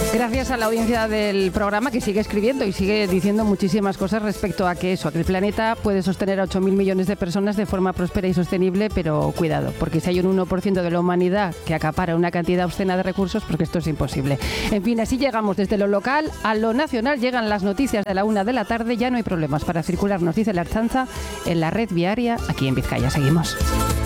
Gracias a la audiencia del programa que sigue escribiendo y sigue diciendo muchísimas cosas respecto a que el planeta puede sostener a 8.000 millones de personas de forma próspera y sostenible, pero cuidado, porque si hay un 1% de la humanidad que acapara una cantidad obscena de recursos, porque esto es imposible. En fin, así llegamos desde lo local a lo nacional, llegan las noticias de la 1 de la tarde, ya no hay problemas para circular, nos dice la Ertzaintza, en la red viaria aquí en Vizcaya. Seguimos.